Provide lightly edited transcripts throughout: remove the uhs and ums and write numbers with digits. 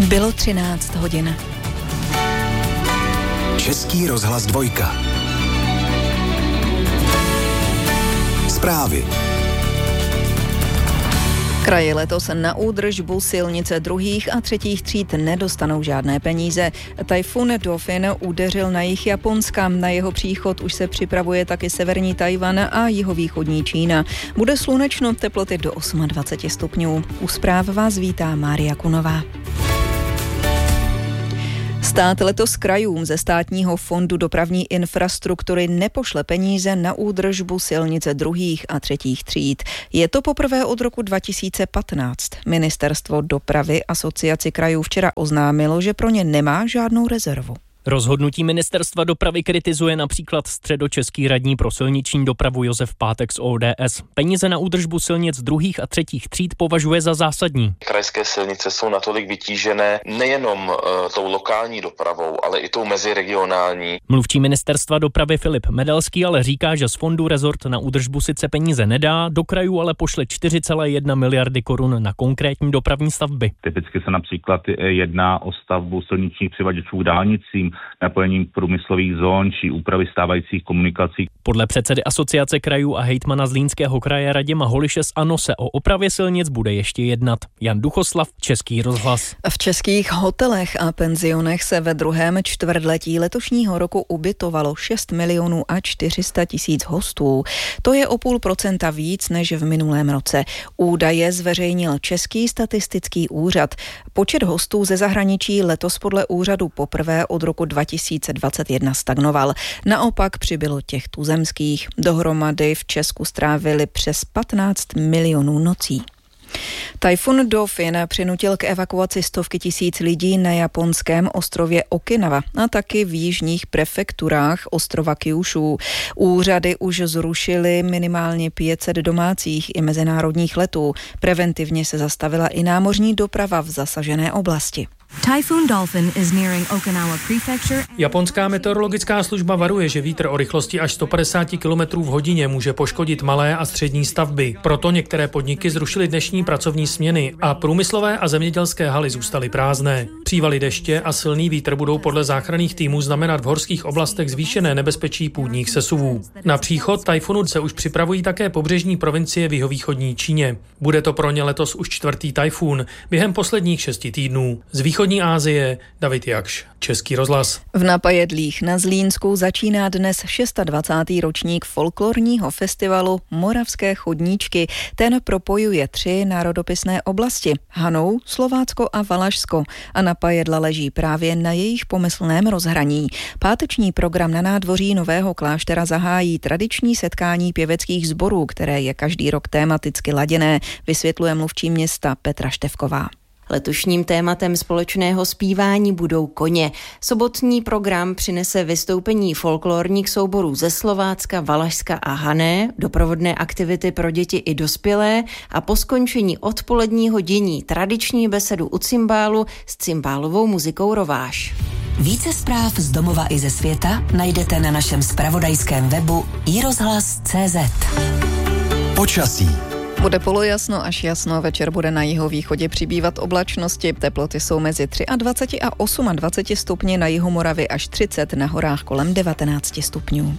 Bylo 13 hodin. Český rozhlas 2. Zprávy. Kraje letos na údržbu silnice druhých a třetích tříd nedostanou žádné peníze. Tajfun Dofin udeřil na jih Japonska. Na jeho příchod už se připravuje taky severní Tajvan a jihovýchodní Čína. Bude slunečno, teploty do 28 stupňů. U zpráv vás vítá Mária Kunová. Stát letos krajům ze státního fondu dopravní infrastruktury nepošle peníze na údržbu silnice druhých a třetích tříd. Je to poprvé od roku 2015. Ministerstvo dopravy Asociaci krajů včera oznámilo, že pro ně nemá žádnou rezervu. Rozhodnutí ministerstva dopravy kritizuje například středočeský radní pro silniční dopravu Josef Pátek z ODS. Peníze na údržbu silnic druhých a třetích tříd považuje za zásadní. Krajské silnice jsou natolik vytížené nejenom tou lokální dopravou, ale i tou meziregionální. Mluvčí ministerstva dopravy Filip Medelský ale říká, že z fondu rezort na údržbu sice peníze nedá, do krajů ale pošle 4,1 miliardy korun na konkrétní dopravní stavby. Typicky se například jedná o stavbu silničních přivaděčů k dálnicím, napojením průmyslových zón či úpravy stávajících komunikací. Podle předsedy Asociace krajů a hejtmana Zlínského kraje Radima Holiše z ANO se o opravě silnic bude ještě jednat. Jan Duchoslav, Český rozhlas. V českých hotelech a penzionech se ve druhém čtvrtletí letošního roku ubytovalo 6 milionů a 400 tisíc hostů. To je o 0,5% víc než v minulém roce. Údaje zveřejnil Český statistický úřad. Počet hostů ze zahraničí letos podle úřadu poprvé od roku 2021 stagnoval. Naopak přibylo těch tuzemských. Dohromady v Česku strávili přes 15 milionů nocí. Tajfun Dofin přinutil k evakuaci stovky tisíc lidí na japonském ostrově Okinawa a taky v jižních prefekturách ostrova Kyushu. Úřady už zrušily minimálně 500 domácích i mezinárodních letů. Preventivně se zastavila i námořní doprava v zasažené oblasti. Typhoon Dolphin is nearing Okinawa Prefecture. Japonská meteorologická služba varuje, že vítr o rychlosti až 150 km v hodině může poškodit malé a střední stavby. Proto některé podniky zrušily dnešní pracovní směny a průmyslové a zemědělské haly zůstaly prázdné. Přívaly deště a silný vítr budou podle záchranných týmů znamenat v horských oblastech zvýšené nebezpečí půdních sesuvů. Na příchod tajfunu se už připravují také pobřežní provincie v jihovýchodní Číně. Bude to pro ně letos už 4. tajfun během posledních 6 týdnů. Z východní Asie David Jakš, Český rozhlas. V Napajedlích na Zlínsku začíná dnes 26. ročník folklorního festivalu Moravské chodníčky. Ten propojuje 3 národopisné oblasti: Hanou, Slovácko a Valašsko. A Napajedla leží právě na jejich pomyslném rozhraní. Páteční program na nádvoří Nového kláštera zahájí tradiční setkání pěveckých sborů, které je každý rok tematicky laděné, vysvětluje mluvčí města Petra Števková. Letošním tématem společného zpívání budou koně. Sobotní program přinese vystoupení folklorních souborů ze Slovácka, Valašska a Hané, doprovodné aktivity pro děti i dospělé a po skončení odpoledního dění tradiční besedu u cymbálu s cymbálovou muzikou Rováš. Více zpráv z domova i ze světa najdete na našem zpravodajském webu iRozhlas.cz. Počasí. Bude polojasno až jasno, večer bude na jihovýchodě přibývat oblačnosti. Teploty jsou mezi 23 a 28 stupni, na jihu Moravy až 30, na horách kolem 19 stupňů.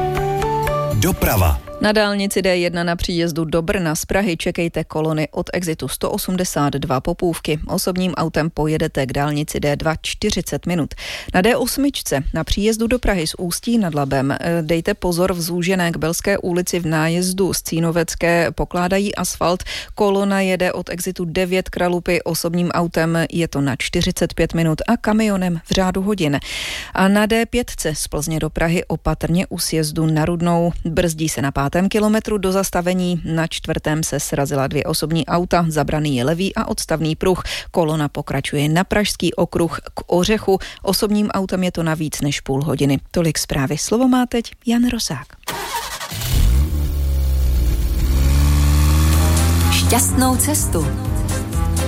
Doprava. Na dálnici D1 na příjezdu do Brna z Prahy čekejte kolony od exitu 182 Popůvky. Osobním autem pojedete k dálnici D2 40 minut. Na D8 na příjezdu do Prahy z Ústí nad Labem dejte pozor, v zúžené k Belské ulici v nájezdu z Cínovecké pokládají asfalt. Kolona jede od exitu 9 Kralupy, osobním autem je to na 45 minut a kamionem v řádu hodin. A na D5 z Plzně do Prahy opatrně u sjezdu na Rudnou. Brzdí se na 5. kilometru do zastavení, na 4. se srazila 2 osobní auta, zabraný je levý a odstavný pruh. Kolona pokračuje na Pražský okruh k Ořechu, osobním autem je to na víc než půl hodiny. Tolik zprávy, slovo má teď Jan Rosák. Šťastnou cestu.